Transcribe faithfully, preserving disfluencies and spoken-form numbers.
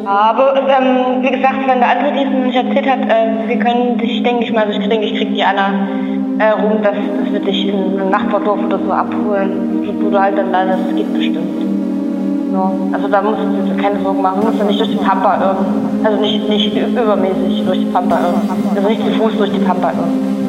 Aber ähm, wie gesagt, wenn der andere diesen nicht erzählt hat, äh, wir können dich, denke ich mal, also ich denke, ich krieg die Anna äh, rum, dass, dass wir dich in einem Nachbardorf oder so abholen, wo du halt dann landest, das geht bestimmt. Ja, also da musst du dir keine Sorgen machen, du musst ja nicht durch die Pampa irren. Also nicht, nicht übermäßig durch die Pampa irren. Also nicht zu Fuß durch die Pampa irren.